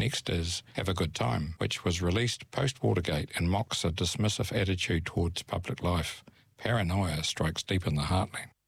Next is Have a Good Time, which was released post-Watergate and mocks a dismissive attitude towards public life. Paranoia strikes deep in the heartland.